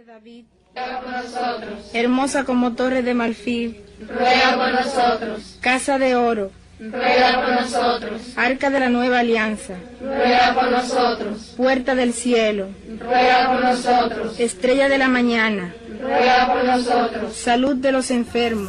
David, ruega por nosotros. hermosa como torre de marfil, Ruega por nosotros. casa de oro, Ruega por nosotros. arca de la nueva alianza, Ruega por nosotros. puerta del cielo, Ruega por nosotros. estrella de la mañana, Ruega por nosotros. salud de los enfermos.